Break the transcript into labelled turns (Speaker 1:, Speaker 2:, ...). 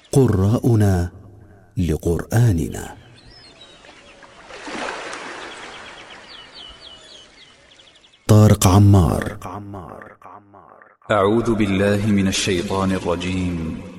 Speaker 1: قراءنا لقرآننا. طارق عمار.
Speaker 2: أعوذ بالله من الشيطان الرجيم.